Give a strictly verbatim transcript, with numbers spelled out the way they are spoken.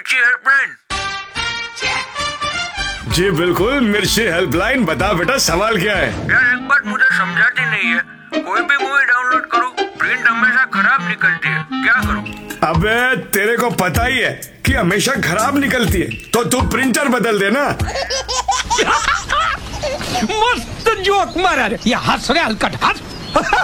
मिर्ची हेल्पलाइन। जी बिल्कुल, मिर्ची हेल्पलाइन। बता बेटा, सवाल क्या है? यार एक बात मुझे समझाती नहीं है, कोई भी मूवी डाउनलोड करूँ प्रिंट हमेशा खराब निकलती है, क्या करूँ? अबे तेरे को पता ही है कि हमेशा खराब निकलती है, तो तू प्रिंटर बदल दे ना। मस्त जोक मारा रे, ये हंस रे हलकट हंस।